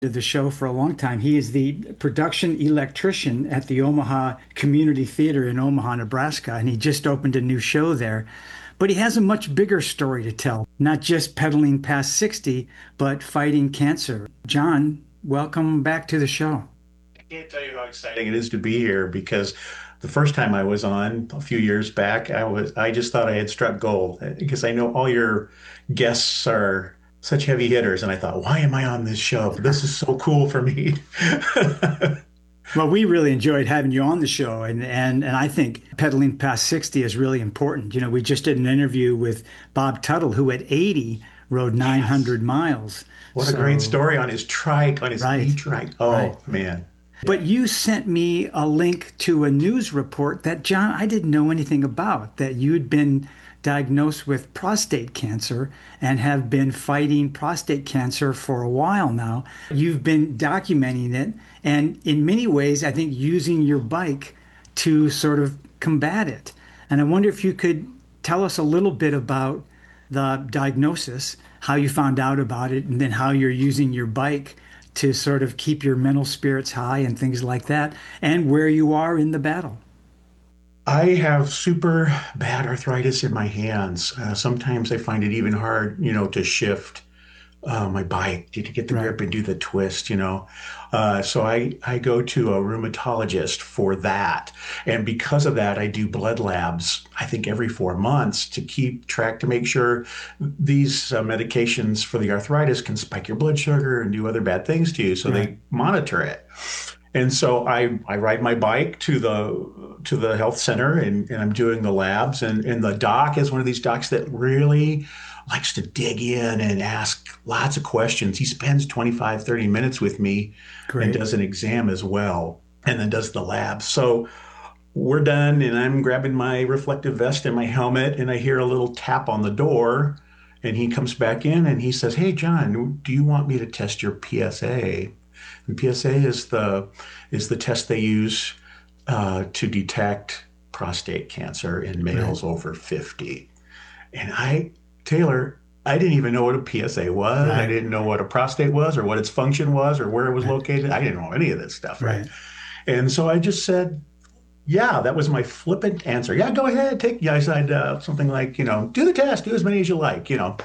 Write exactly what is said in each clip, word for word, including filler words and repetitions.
Did the show for a long time. He is the production electrician at the Omaha Community Theater in Omaha, Nebraska, and he just opened a new show there. But he has a much bigger story to tell, not just pedaling past sixty, but fighting cancer. John, welcome back to the show. I can't tell you how exciting it is to be here because the first time I was on a few years back, I was I just thought I had struck gold because I know all your guests are such heavy hitters, and I thought, why am I on this show? This is so cool for me. Well, we really enjoyed having you on the show, and and and I think pedaling past sixty is really important. You know, we just did an interview with Bob Tuttle, who at eighty rode Yes. nine hundred miles. What a great So, story on his trike, on his right, e-trike. right. Oh, man. But you sent me a link to a news report that, John, I didn't know anything about, that you'd been diagnosed with prostate cancer and have been fighting prostate cancer for a while now. You've been documenting it and in many ways, I think using your bike to sort of combat it. And I wonder if you could tell us a little bit about the diagnosis, how you found out about it, and then how you're using your bike to sort of keep your mental spirits high and things like that, and where you are in the battle. I have super bad arthritis in my hands. Uh, sometimes I find it even hard, you know, to shift uh, my bike to, to get the Right. grip and do the twist, you know. Uh, so I, I go to a rheumatologist for that. And because of that, I do blood labs, I think every four months to keep track to make sure these uh, medications for the arthritis can spike your blood sugar and do other bad things to you. So Right. they monitor it. And so I, I ride my bike to the to the health center and, and I'm doing the labs and, and the doc is one of these docs that really likes to dig in and ask lots of questions. He spends twenty-five, thirty minutes with me and Great. does an exam as well and then does the labs. So we're done and I'm grabbing my reflective vest and my helmet and I hear a little tap on the door and he comes back in and he says, "Hey, John, do you want me to test your P S A?" And P S A is the is the test they use uh, to detect prostate cancer in Right. males over fifty. And I, Taylor, I didn't even know what a P S A was. I Right. didn't know what a prostate was or what its function was or where it was Right. located. I didn't know any of this stuff, right? Right. And so I just said, yeah, that was my flippant answer. Yeah, go ahead, take. Yeah, I said uh, something like, you know, do the test, do as many as you like, you know.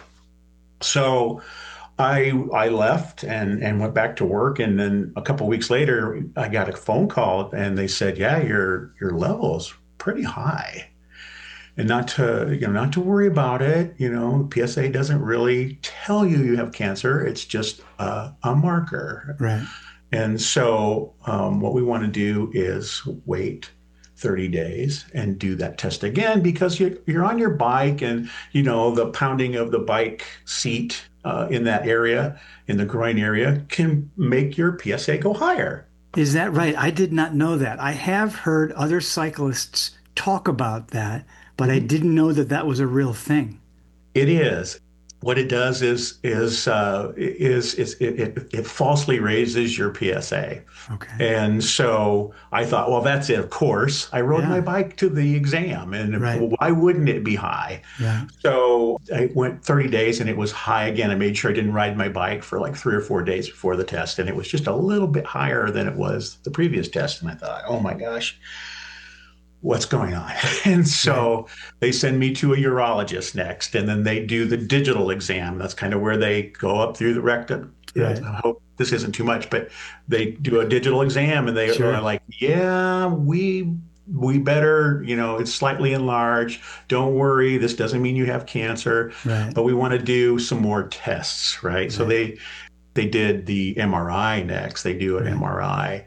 So I I left and and went back to work, and then a couple of weeks later, I got a phone call, and they said, "Yeah, your your level's pretty high, and not to you know not to worry about it. You know, P S A doesn't really tell you you have cancer. It's just uh, a marker." Right. And so, um, what we want to do is wait thirty days and do that test again because you're, you're on your bike and, you know, the pounding of the bike seat uh, in that area, in the groin area, can make your P S A go higher. Is that right? I did not know that. I have heard other cyclists talk about that, but I Mhm. didn't know that that was a real thing. It is. What it does is is uh, is, is it, it, it falsely raises your P S A. Okay. And so I thought, well, that's it. Of course, I rode my Yeah. bike to the exam, and Right. why wouldn't it be high? Yeah. So I went thirty days and it was high again. I made sure I didn't ride my bike for like three or four days before the test. And it was just a little bit higher than it was the previous test. And I thought, oh my gosh, what's going on? And Right. so they send me to a urologist next. And then they do the digital exam. That's kind of where they go up through the rectum. Yeah, Right. I hope this isn't too much, but they do a digital exam and they are Sure. like, yeah, we we better, you know, it's slightly enlarged. Don't worry, this doesn't mean you have cancer, Right. but we want to do some more tests, right? So Right. they they did the M R I next. They do an Right. M R I.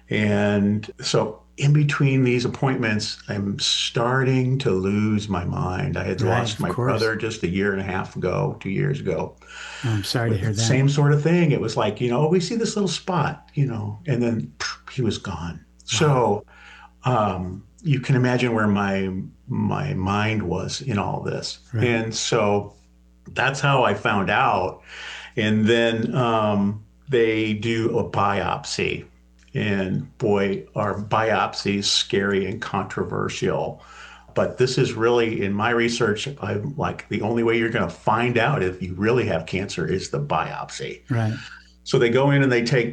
And so in between these appointments, I'm starting to lose my mind. I had Right. lost Of my course. brother just a year and a half ago, two years ago, Oh, I'm sorry to with hear the that. same sort of thing. It was like, you know, oh, we see this little spot, you know, and then pff, he was gone. Wow. So um, you can imagine where my my mind was in all this. Right. And so that's how I found out. And then um, they do a biopsy. And boy, are biopsies scary and controversial. But this is really, in my research, I'm like the only way you're going to find out if you really have cancer is the biopsy. Right. So they go in and they take